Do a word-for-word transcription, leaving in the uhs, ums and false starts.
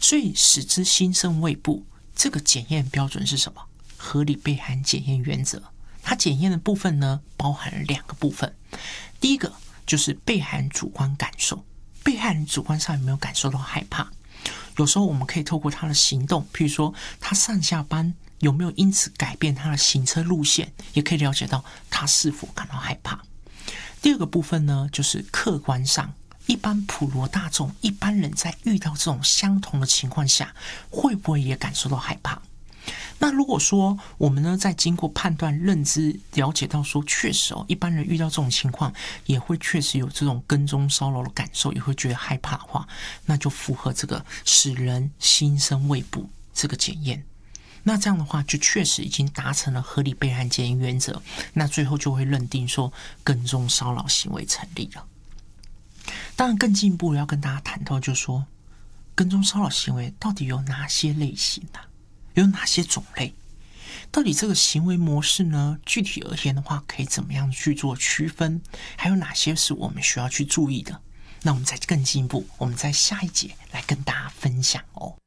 所以使之心生畏怖，这个检验标准是什么？合理备函检验原则。它检验的部分呢，包含了两个部分。第一个就是备函主观感受，被害人主观上有没有感受到害怕？有时候我们可以透过他的行动，譬如说他上下班有没有因此改变他的行车路线，也可以了解到他是否感到害怕。第二个部分呢，就是客观上，一般普罗大众一般人在遇到这种相同的情况下，会不会也感受到害怕？那如果说我们呢，在经过判断、认知、了解到说，确实哦，一般人遇到这种情况，也会确实有这种跟踪骚扰的感受，也会觉得害怕的话，那就符合这个使人心生畏怖这个检验。那这样的话，就确实已经达成了合理备函检验原则，那最后就会认定说跟踪骚扰行为成立了。当然，更进一步要跟大家谈到，就是说跟踪骚扰行为到底有哪些类型呢、啊？有哪些种类？到底这个行为模式呢？具体而言的话，可以怎么样去做区分？还有哪些是我们需要去注意的？那我们再更进一步，我们在下一节来跟大家分享哦。